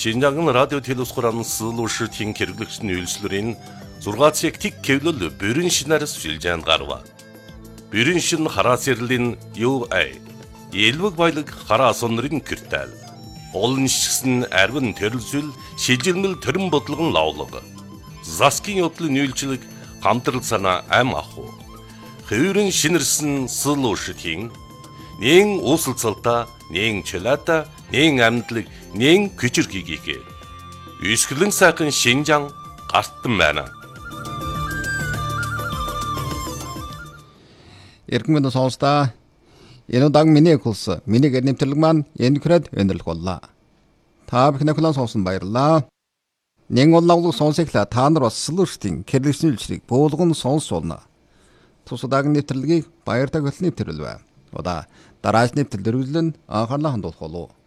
Шинжаан радио телевизхоран сылуушийн хэрэглэгчний үйлчлэрийн 6 цаг тик кевлэл бүрэн шинээр сүлжээнд гарва. Бүрэн шин хараа сэрлэн UA Элвэг баялаг хараа сонрын киртэл. Олон шигсэн арвин төрөлсөл шилжирмэл төрөн бодлогон лавлага. Заскин явдлын үйлчлэг хамтрал санаа ам аху. Хөвөрөн шинэрсэн сылуушийн нэн уусалцалта, нэн чөлөөта, нэн амьдлаг, нэн күчирхийгээ. Үсгэлэн сайхан Шинжаан гартан байна. Эргэн сонсдаа энэ удаан миний курс миний гэрнэмтэрлэг маань энэ хүрээд өндөрлөх боллоо. Та бүхэн класс сонсон баярлалаа. Нэн уллаглыг сонсоглаа та нар бас сэлүүртийн кэрлэгчний үйлчлэгийг буулган сонсуулна. Тус удаагийн нэвтрэлгийг баяртай хөтлөн нэвтрүүлвэ. Удаа дараач нэвтрэл дөрвөлн анхаарлаа хандуулах болов.